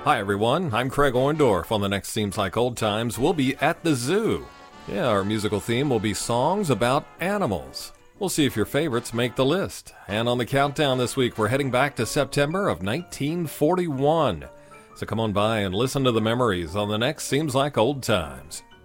Hi everyone, I'm Craig Orndorff. On the next Seems Like Old Times, we'll be at the zoo. Yeah, our musical theme will be songs about animals. We'll see if your favorites make the list. And on the countdown this week, we're heading back to September of 1941. So come on by and listen to the memories on the next Seems Like Old Times.